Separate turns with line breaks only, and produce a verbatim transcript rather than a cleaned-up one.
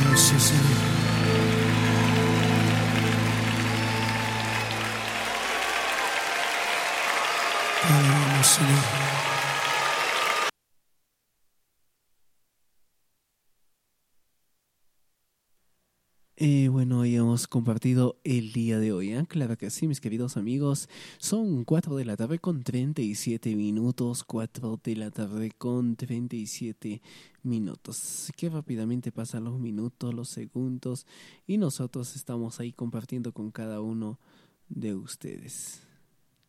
Sí, Señor. Te alabamos, Señor.
Eh, bueno, hoy hemos compartido el día de hoy, ¿eh? Claro que sí, mis queridos amigos. Son cuatro de la tarde con treinta y siete minutos, cuatro de la tarde con treinta y siete minutos. Qué rápidamente pasan los minutos, los segundos, y nosotros estamos ahí compartiendo con cada uno de ustedes.